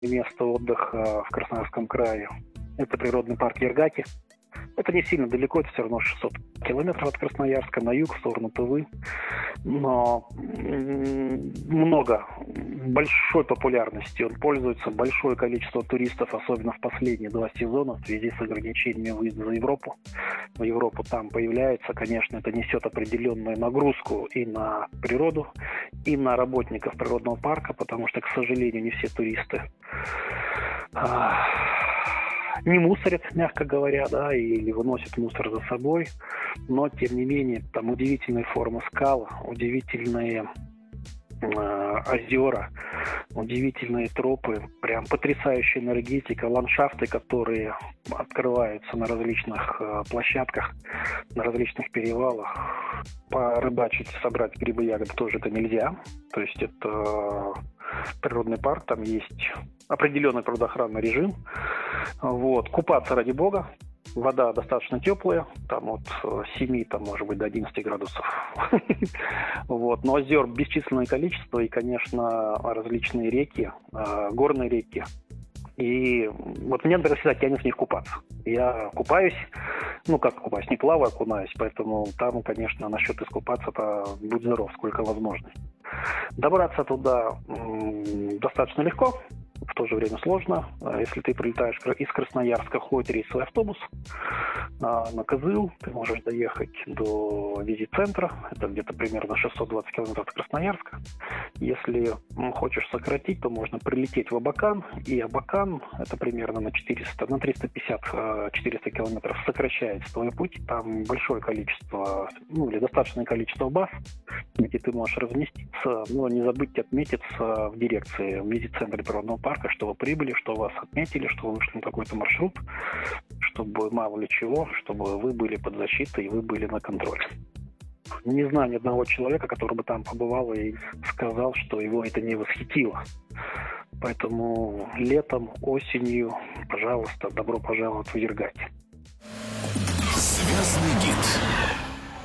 место отдыха в Красноярском крае. Это природный парк Ергаки. Это не сильно далеко, это все равно 600 километров от Красноярска, на юг, в сторону Тывы. Но большой популярностью он пользуется. Большое количество туристов, особенно в последние 2 сезона, в связи с ограничениями выезда за Европу. В Европу там появляется, конечно, это несет определенную нагрузку и на природу, и на работников природного парка, потому что, к сожалению, не все туристы не мусорят, мягко говоря, да, или выносят мусор за собой, но, тем не менее, там удивительные формы скал, удивительные озера, удивительные тропы, прям потрясающая энергетика, ландшафты, которые открываются на различных площадках, на различных перевалах. Порыбачить, собрать грибы, ягоды тоже это нельзя, то есть это природный парк, там есть определенный природоохранный режим. Вот. Купаться ради бога. Вода достаточно теплая, там от 7, там, может быть, до 11 градусов. Вот. Но озер бесчисленное количество, и, конечно, различные реки, горные реки. И вот мне, например, всегда тянет в них купаться. Я купаюсь, не плаваю, окунаюсь, поэтому там, конечно, насчет искупаться-то будь здоров, сколько возможно. Добраться туда достаточно легко, в то же время сложно. Если ты прилетаешь из Красноярска, ходит рейсовый автобус на Кызыл, ты можешь доехать до визит-центра, это где-то примерно 620 километров от Красноярска. Если хочешь сократить, то можно прилететь в Абакан, и Абакан, это примерно на 350-400 километров сокращается твой путь. Там большое количество, или достаточное количество баз, где ты можешь разместиться, но не забудьте отметиться в дирекции, в визит-центре природного парка, что вы прибыли, что вас отметили, что вы вышли на какой-то маршрут, чтобы мало ли чего, чтобы вы были под защитой и вы были на контроле. Не знаю ни одного человека, который бы там побывал и сказал, что его это не восхитило. Поэтому летом, осенью, пожалуйста, добро пожаловать в Ергаки. Звездный гид.